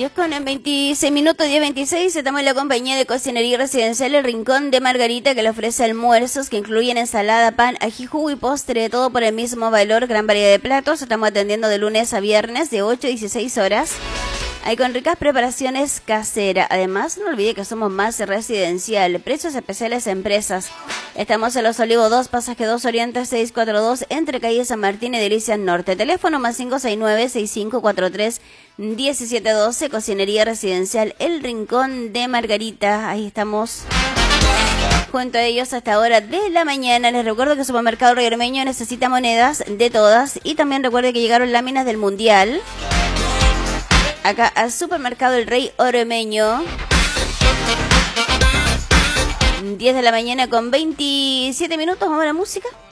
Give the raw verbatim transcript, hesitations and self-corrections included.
diez con veintiséis minutos, diez veintiséis. Estamos en la compañía de Cocinería Residencial El Rincón de Margarita, que le ofrece almuerzos que incluyen ensalada, pan, ají, jugo y postre, todo por el mismo valor, gran variedad de platos. Estamos atendiendo de lunes a viernes de ocho a dieciséis horas. Hay con ricas preparaciones caseras. Además, no olvide que somos más residencial. Precios especiales a empresas. Estamos en Los Olivos dos, Pasaje dos Oriente seiscientos cuarenta y dos, entre calle San Martín y Delicias Norte. Teléfono más cinco seis nueve, seis cinco cuatro tres, uno siete uno dos. Cocinería Residencial El Rincón de Margarita. Ahí estamos junto a ellos hasta hora de la mañana. Les recuerdo que Supermercado Rey Ormeño necesita monedas de todas. Y también recuerde que llegaron láminas del Mundial acá al Supermercado El Rey Ormeño. diez de la mañana con veintisiete minutos. Vamos a la música.